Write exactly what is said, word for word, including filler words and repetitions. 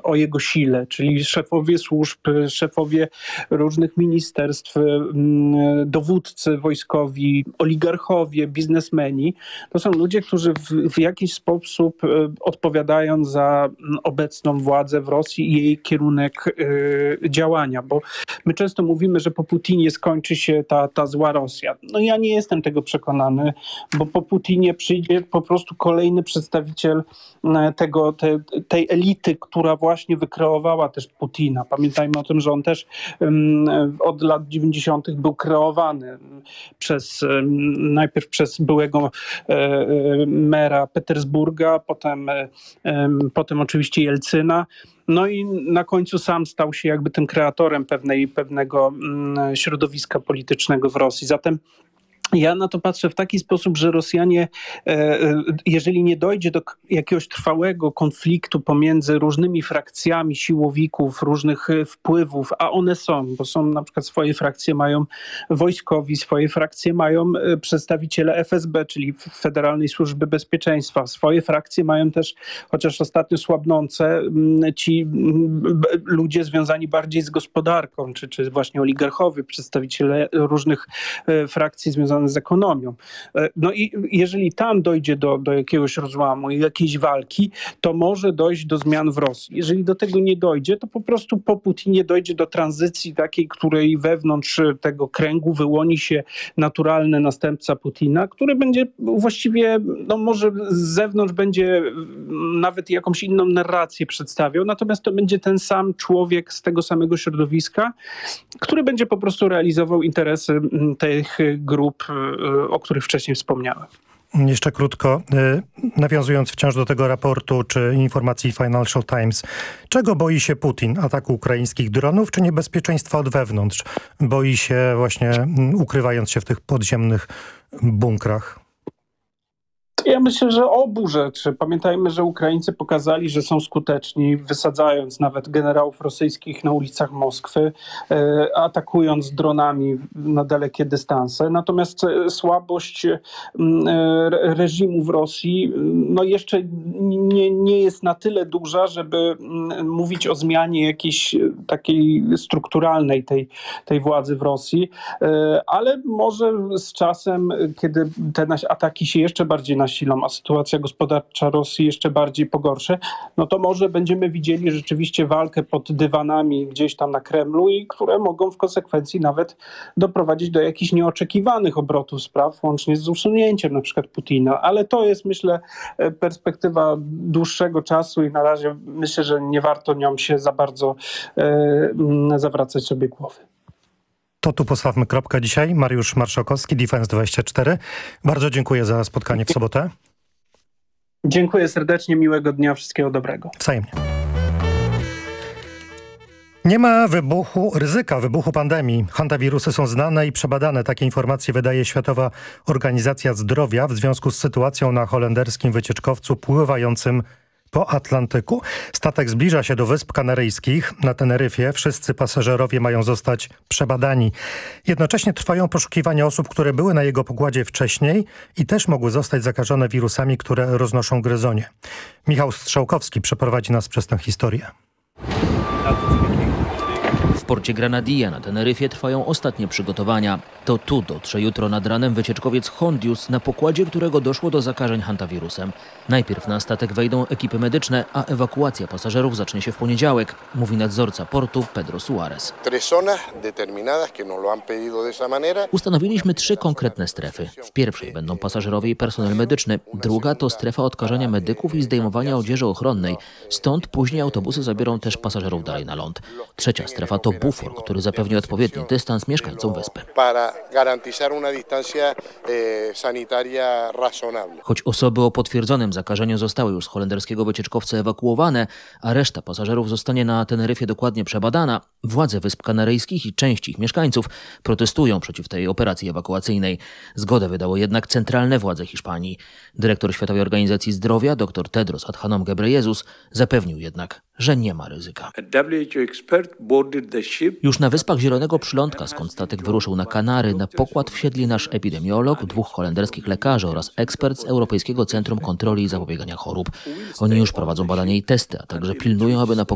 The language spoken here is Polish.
o jego sile, czyli szefowie służb, szefowie różnych ministerstw, dowódcy wojskowi, oligarchowie, biznesmeni. To są ludzie, którzy w, w jakiś sposób odpowiadają za obecną władzę w Rosji i jej kierunek y, działania, bo my często mówimy, że po Putinie skończy się ta, ta zła Rosja. No ja nie jestem tego przekonany, bo po Putinie przyjdzie po prostu kolejny przedstawiciel tego, te, tej elity, która właśnie wykreowała też Putina. Pamiętajmy o tym, że on też um, od lat dziewięćdziesiątych był kreowany przez, um, najpierw przez byłego um, mera Petersburga, potem, um, potem oczywiście Jelcyna. No i na końcu sam stał się jakby tym kreatorem pewnej, pewnego um, środowiska politycznego w Rosji. Zatem ja na to patrzę w taki sposób, że Rosjanie, jeżeli nie dojdzie do jakiegoś trwałego konfliktu pomiędzy różnymi frakcjami siłowików, różnych wpływów, a one są, bo są na przykład swoje frakcje mają wojskowi, swoje frakcje mają przedstawiciele F S B, czyli Federalnej Służby Bezpieczeństwa, swoje frakcje mają też, chociaż ostatnio słabnące, ci ludzie związani bardziej z gospodarką, czy, czy właśnie oligarchowie, przedstawiciele różnych frakcji związanych z ekonomią. No i jeżeli tam dojdzie do, do jakiegoś rozłamu i jakiejś walki, to może dojść do zmian w Rosji. Jeżeli do tego nie dojdzie, to po prostu po Putinie dojdzie do tranzycji takiej, której wewnątrz tego kręgu wyłoni się naturalny następca Putina, który będzie właściwie, no może z zewnątrz będzie nawet jakąś inną narrację przedstawiał, natomiast to będzie ten sam człowiek z tego samego środowiska, który będzie po prostu realizował interesy tych grup, o których wcześniej wspomniałem. Jeszcze krótko, nawiązując wciąż do tego raportu czy informacji Financial Times, czego boi się Putin? Ataku ukraińskich dronów czy niebezpieczeństwa od wewnątrz? Boi się właśnie ukrywając się w tych podziemnych bunkrach? Ja myślę, że obu rzeczy. Pamiętajmy, że Ukraińcy pokazali, że są skuteczni, wysadzając nawet generałów rosyjskich na ulicach Moskwy, e, atakując dronami na dalekie dystanse. Natomiast słabość e, reżimu w Rosji no jeszcze nie, nie jest na tyle duża, żeby mówić o zmianie jakiejś takiej strukturalnej tej, tej władzy w Rosji. E, ale może z czasem, kiedy te ataki się jeszcze bardziej nasilą, a sytuacja gospodarcza Rosji jeszcze bardziej pogorszy, no to może będziemy widzieli rzeczywiście walkę pod dywanami gdzieś tam na Kremlu i które mogą w konsekwencji nawet doprowadzić do jakichś nieoczekiwanych obrotów spraw, łącznie z usunięciem na przykład Putina. Ale to jest, myślę, perspektywa dłuższego czasu i na razie myślę, że nie warto nią się za bardzo e, zawracać sobie głowy. To tu postawmy kropkę dzisiaj. Mariusz Marszałkowski, Defense dwadzieścia cztery. Bardzo dziękuję za spotkanie w sobotę. Dziękuję serdecznie, miłego dnia, wszystkiego dobrego. Wzajemnie. Nie ma wybuchu, ryzyka wybuchu pandemii. Hantawirusy są znane i przebadane. Takie informacje wydaje Światowa Organizacja Zdrowia w związku z sytuacją na holenderskim wycieczkowcu pływającym po Atlantyku. Statek zbliża się do Wysp Kanaryjskich. Na Teneryfie wszyscy pasażerowie mają zostać przebadani. Jednocześnie trwają poszukiwania osób, które były na jego pokładzie wcześniej i też mogły zostać zakażone wirusami, które roznoszą gryzonie. Michał Strzałkowski przeprowadzi nas przez tę historię. W porcie Granadilla na Teneryfie trwają ostatnie przygotowania. To tu dotrze jutro nad ranem wycieczkowiec Hondius, na pokładzie którego doszło do zakażeń hantawirusem. Najpierw na statek wejdą ekipy medyczne, a ewakuacja pasażerów zacznie się w poniedziałek, mówi nadzorca portu Pedro Suarez. Ustanowiliśmy trzy konkretne strefy. W pierwszej będą pasażerowie i personel medyczny. Druga to strefa odkażania medyków i zdejmowania odzieży ochronnej. Stąd później autobusy zabiorą też pasażerów dalej na ląd. Trzecia strefa to bufor, który zapewni odpowiedni dystans mieszkańcom wyspy. Choć osoby o potwierdzonym zakażeniu zostały już z holenderskiego wycieczkowca ewakuowane, a reszta pasażerów zostanie na Teneryfie dokładnie przebadana, władze Wysp Kanaryjskich i część ich mieszkańców protestują przeciw tej operacji ewakuacyjnej. Zgodę wydało jednak centralne władze Hiszpanii. Dyrektor Światowej Organizacji Zdrowia dr Tedros Adhanom Ghebreyesus zapewnił jednak, że nie ma ryzyka. Już na Wyspach Zielonego Przylądka, skąd statek wyruszył na Kanary, na pokład wsiedli nasz epidemiolog, dwóch holenderskich lekarzy oraz ekspert z Europejskiego Centrum Kontroli i Zapobiegania Chorób. Oni już prowadzą badania i testy, a także pilnują, aby na pokładzie